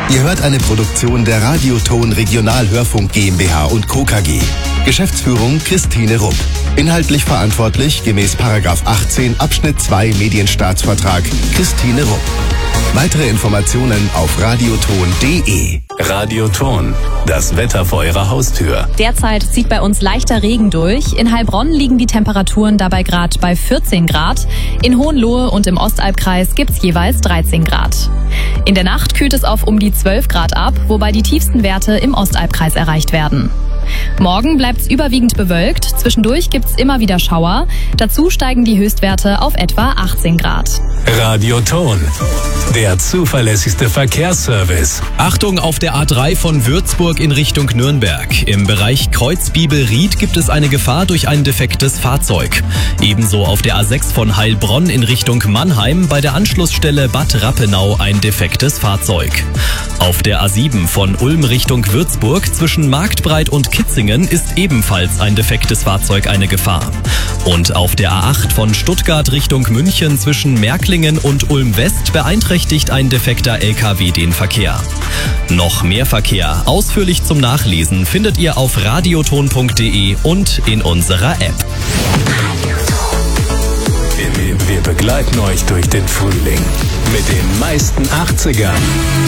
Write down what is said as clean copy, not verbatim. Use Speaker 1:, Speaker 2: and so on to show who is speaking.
Speaker 1: Ihr hört eine Produktion der Radioton Regionalhörfunk GmbH und Co. KG. Geschäftsführung Christine Rupp. Inhaltlich verantwortlich gemäß § 18 Abschnitt 2 Medienstaatsvertrag Christine Rupp. Weitere Informationen auf radioton.de.
Speaker 2: Radioton, das Wetter vor Ihrer Haustür.
Speaker 3: Derzeit zieht bei uns leichter Regen durch. In Heilbronn liegen die Temperaturen dabei gerade bei 14 Grad. In Hohenlohe und im Ostalbkreis gibt's jeweils 13 Grad. In der Nacht kühlt es auf um die 12 Grad ab, wobei die tiefsten Werte im Ostalbkreis erreicht werden. Morgen bleibt's überwiegend bewölkt, zwischendurch gibt's immer wieder Schauer. Dazu steigen die Höchstwerte auf etwa 18 Grad.
Speaker 2: Radioton, der zuverlässigste Verkehrsservice.
Speaker 4: Achtung auf der A3 von Würzburg in Richtung Nürnberg. Im Bereich Kreuzbiebel-Ried gibt es eine Gefahr durch ein defektes Fahrzeug. Ebenso auf der A6 von Heilbronn in Richtung Mannheim bei der Anschlussstelle Bad Rappenau ein defektes Fahrzeug. Auf der A7 von Ulm Richtung Würzburg zwischen Marktbreit und Kitzingen ist ebenfalls ein defektes Fahrzeug eine Gefahr. Und auf der A8 von Stuttgart Richtung München zwischen Märklingen und Ulm West beeinträchtigt ein defekter LKW den Verkehr. Noch mehr Verkehr, ausführlich zum Nachlesen, findet ihr auf radioton.de und in unserer App.
Speaker 2: Wir begleiten euch durch den Frühling mit den meisten 80ern.